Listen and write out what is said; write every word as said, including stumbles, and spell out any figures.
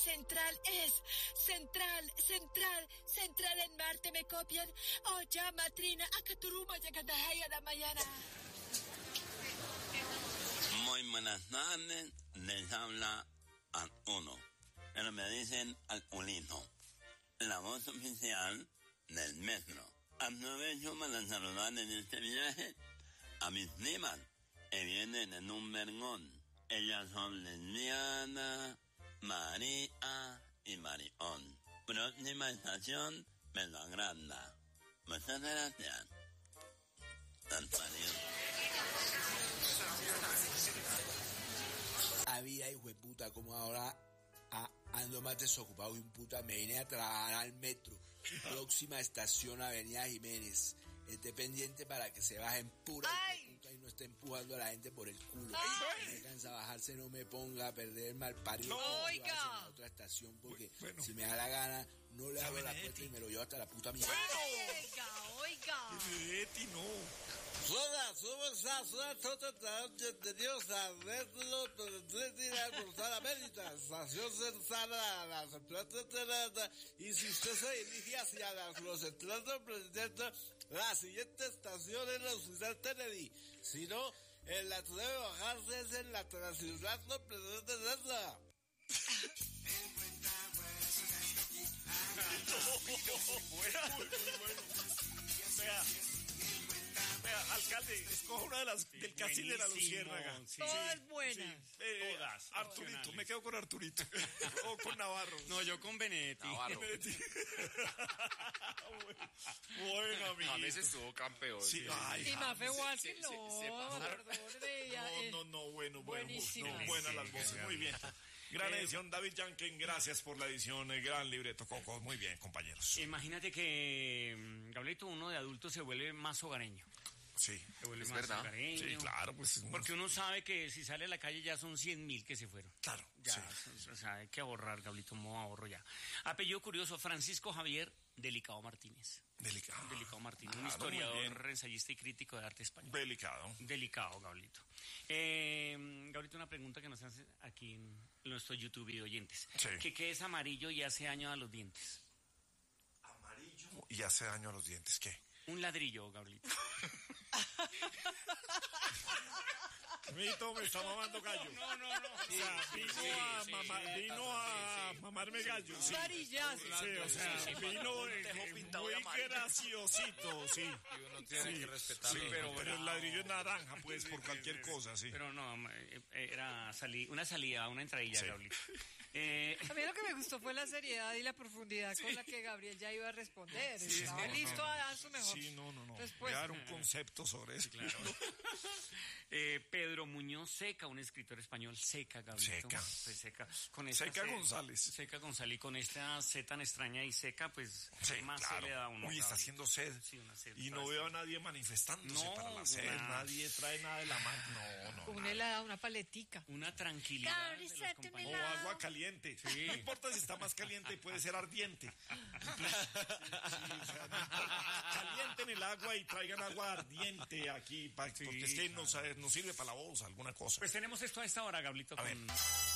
Central es Central, Central, Central en Marte, ¿me copian? Oh, llama, Trina, acá turuma, llegando a la mañana. Muy buenas tardes, les habla al uno, pero me dicen al Ulino, la voz oficial del metro. Aprovecho para saludar en este viaje a mis primas que vienen en un vergón. Ellas son lesbiana, María y Marión. Próxima estación, me lo agranda. Muchas gracias. Tan parido. Había hijo de puta, como ahora a, ando más desocupado y un puta me vine a trabajar al metro. Próxima estación, Avenida Jiménez. Esté pendiente para que se bajen pura puta y no esté empujando a la gente por el culo. Si me cansa bajarse, no me ponga a perder el mal parido. No, oiga. A otra estación porque bueno, si me da la gana, no le hago la puerta y me lo llevo hasta la puta mierda. Oiga, oiga. Betty, no. Soda, somos a soda, tota, de Dios, a verlo, a cruzar América, estación cercana, las plata, y si usted se dirige hacia las, los centros presidente, la siguiente estación es la Ciudad Kennedy, si no, en la que debe bajarse es en la Ciudad presidente de esa. Vea. Vea, alcalde, escoja una de las sí, del casting de la Luciérnaga. Sí. Todas buenas. Sí. Eh, Todas. Arturito, me quedo con Arturito. O con Navarro. No, yo con Benedetti. Navarro. Benedetti. bueno, bueno, amigo. A veces estuvo campeón. Sí. Sí. Ay, y Mafe Walker, no, no, no, no, bueno, bueno. Buenísima. No, buenas las voces, muy bien. Gran edición, David Yanken, gracias por la edición, el gran libreto, Coco, muy bien, compañeros. Imagínate que, Gablito, uno de adulto se vuelve más hogareño. Sí, se vuelve es más verdad. hogareño. Sí, claro, pues. Porque uno sabe que si sale a la calle ya son cien mil que se fueron. Claro, ya, sí. O sea, hay que ahorrar, Gablito, modo ahorro ya. Apellido curioso, Francisco Javier Delicado Martínez. Delicado. Delicado Martínez, Claro, un historiador, ensayista y crítico de arte español. Delicado. Delicado, Gablito. Eh, Gablito, una pregunta que nos hacen aquí en nuestro YouTube y oyentes. Sí. ¿Qué, ¿Qué es amarillo y hace daño a los dientes? Amarillo y hace daño a los dientes, ¿qué? Un ladrillo, Gablito. Mito me está mamando gallo. No, no, no. O sea, vino sí, a, sí, mama, sí, vino sí, a sí. mamarme gallo. Sí, Varillazo. sí, o sea, Sí, sí, vino un tejo eh, pintado muy de amarillo. graciosito, sí. Y uno tiene Sí, que respetarlo. sí, pero, pero el ladrillo es naranja, pues, por cualquier cosa, sí. Pero no, eh, era sali- una salida, una entradilla, Sí. Gablito. Eh, A mí lo que me gustó fue la seriedad y la profundidad con la que Gabriel ya iba a responder. Sí, Estaba no, listo no. a dar su mejor Sí, no, no, no. respuesta. Dar un concepto sobre eso. Claro. eh, Pedro Muñoz Seca, un escritor español, Seca, Gablito. Seca. Pues Seca. Con esta Seca C- González. Seca González. Y con esta C tan extraña y seca, pues, Sí, más claro. se le da a uno. Uy, está Gablito. haciendo sed. Sí, una sed. Y no veo a nadie manifestándose No, para la sed. una- Nadie trae nada de la mano. No, no. Un nada. helado, una paletica. Una tranquilidad Gabriel, de los sete compañeros. O helado. agua caliente. Sí. No importa si está más caliente, puede ser ardiente. Sí, o sea, no importa. Calienten el agua y traigan agua ardiente aquí, pa- porque es que nos, nos sirve para la voz, alguna cosa. Pues tenemos esto a esta hora, Gablito, A con... ver.